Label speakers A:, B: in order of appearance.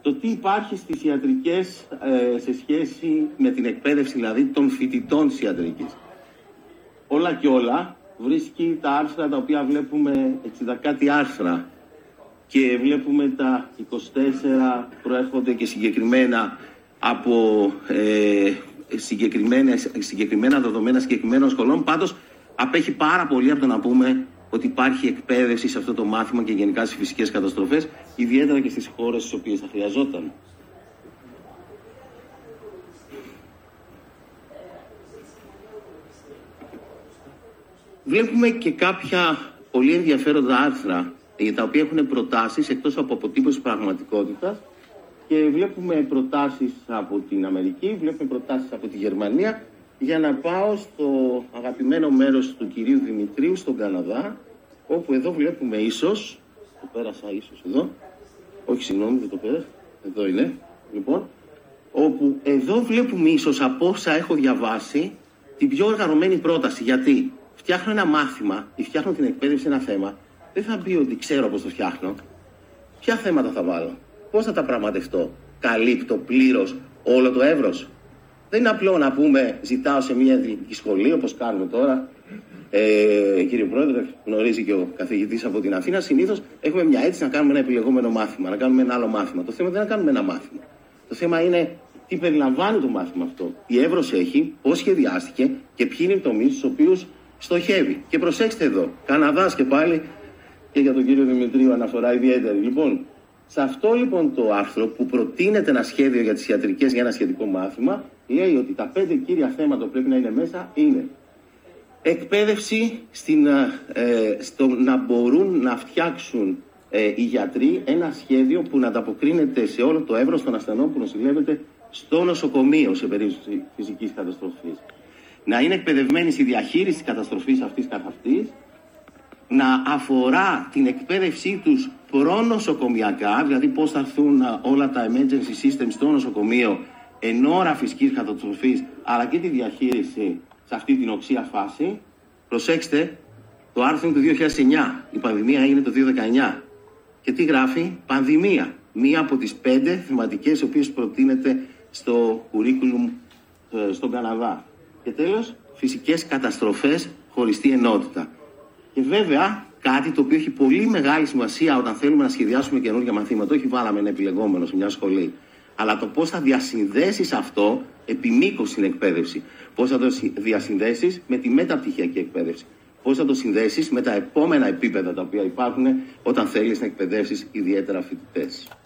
A: το τι υπάρχει στις ιατρικές σε σχέση με την εκπαίδευση δηλαδή των φοιτητών της ιατρικής. Όλα και όλα βρίσκει τα άρθρα τα οποία βλέπουμε 60 κάτι άρθρα και βλέπουμε τα 24 προέρχονται και συγκεκριμένα από συγκεκριμένα δεδομένα συγκεκριμένων σχολών. Πάντως απέχει πάρα πολύ από το να πούμε ότι υπάρχει εκπαίδευση σε αυτό το μάθημα και γενικά στις φυσικές καταστροφές, ιδιαίτερα και στις χώρες στις οποίες θα χρειαζόταν. Βλέπουμε και κάποια πολύ ενδιαφέροντα άρθρα για τα οποία έχουν προτάσεις εκτός από αποτύπωση πραγματικότητας και βλέπουμε προτάσεις από την Αμερική, βλέπουμε προτάσεις από τη Γερμανία, για να πάω στο αγαπημένο μέρος του κυρίου Δημητρίου, στον Καναδά, όπου εδώ βλέπουμε ίσως, το πέρασα ίσως εδώ, όχι συγγνώμη δεν το πέρασα, εδώ είναι, λοιπόν, όπου εδώ βλέπουμε ίσως από όσα έχω διαβάσει την πιο οργανωμένη πρόταση. Γιατί φτιάχνω ένα μάθημα ή φτιάχνω την εκπαίδευση ένα θέμα, δεν θα πει ότι ξέρω πώς το φτιάχνω. Ποια θέματα θα βάλω, πώς θα τα πραγματευτώ, καλύπτω πλήρως όλο το εύρος. Δεν είναι απλό να πούμε ζητάω σε μια ιατρική σχολή όπως κάνουμε τώρα. Κύριε Πρόεδρε, γνωρίζει και ο καθηγητής από την Αθήνα. Συνήθως έχουμε μια αίτηση να κάνουμε ένα επιλεγόμενο μάθημα, να κάνουμε ένα άλλο μάθημα. Το θέμα δεν είναι να κάνουμε ένα μάθημα. Το θέμα είναι τι περιλαμβάνει το μάθημα αυτό, τι εύρος έχει, πώς σχεδιάστηκε και ποιοι είναι οι τομείς στους οποίους στοχεύει. Και προσέξτε εδώ, Καναδάς και πάλι και για τον κύριο Δημητρίου αναφορά ιδιαίτερη. Λοιπόν, σε αυτό λοιπόν το άρθρο που προτείνεται ένα σχέδιο για τις ιατρικές για ένα σχετικό μάθημα, λέει ότι τα 5 κύρια θέματα που πρέπει να είναι μέσα είναι εκπαίδευση στο να μπορούν να φτιάξουν οι γιατροί ένα σχέδιο που να ανταποκρίνεται σε όλο το εύρος των ασθενών που νοσηλεύεται στο νοσοκομείο σε περίπτωση φυσικής καταστροφής. Να είναι εκπαιδευμένοι στη διαχείριση της καταστροφής αυτής καθ' αυτής, να αφορά την εκπαίδευσή τους προνοσοκομιακά, δηλαδή πώς θα έρθουν όλα τα emergency systems στο νοσοκομείο εν ώρα φυσικής καταστροφής, αλλά και τη διαχείριση σε αυτή την οξία φάση. Προσέξτε, το άρθρο είναι του 2009, η πανδημία είναι το 2019. Και τι γράφει? Πανδημία. Μία από τις 5 θεματικές οι οποίες προτείνεται στο curriculum στον Καναδά. Και τέλος, φυσικές καταστροφές, χωριστή ενότητα. Και βέβαια, κάτι το οποίο έχει πολύ μεγάλη σημασία όταν θέλουμε να σχεδιάσουμε καινούργια μαθήματα, όχι βάλαμε ένα επιλεγόμενο σε μια σχολή, αλλά το πώς θα διασυνδέσεις αυτό επί μήκος στην εκπαίδευση. Πώς θα το διασυνδέσεις με τη μεταπτυχιακή εκπαίδευση. Πώς θα το συνδέσεις με τα επόμενα επίπεδα τα οποία υπάρχουν όταν θέλεις να εκπαιδεύσεις ιδιαίτερα φοιτητές.